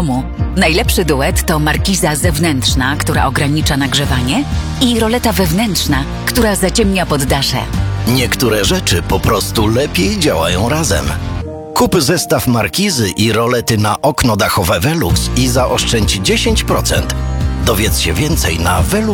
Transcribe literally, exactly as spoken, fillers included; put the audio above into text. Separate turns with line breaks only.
domu. Najlepszy duet to markiza zewnętrzna, która ogranicza nagrzewanie, i roleta wewnętrzna, która zaciemnia poddasze.
Niektóre rzeczy po prostu lepiej działają razem. Kup zestaw markizy i rolety na okno dachowe Velux i zaoszczędź dziesięć procent. Dowiedz się więcej na velux